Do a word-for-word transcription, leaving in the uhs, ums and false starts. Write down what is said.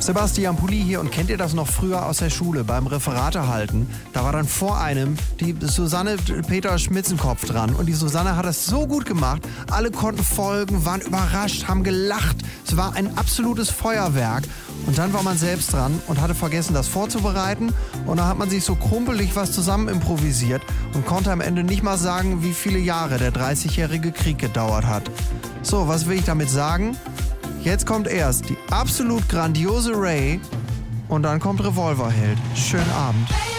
Sebastian Pulli hier und kennt ihr das noch früher aus der Schule beim Referate halten? Da war dann vor einem die Susanne Peter Schmitzenkopf dran und die Susanne hat das so gut gemacht. Alle konnten folgen, waren überrascht, haben gelacht. Es war ein absolutes Feuerwerk. Und dann war man selbst dran und hatte vergessen, das vorzubereiten. Und dann hat man sich so krumpelig was zusammen improvisiert und konnte am Ende nicht mal sagen, wie viele Jahre der dreißigjährige Krieg gedauert hat. So, was will ich damit sagen? Jetzt kommt erst die absolut grandiose Ray und dann kommt Revolverheld. Schönen Abend.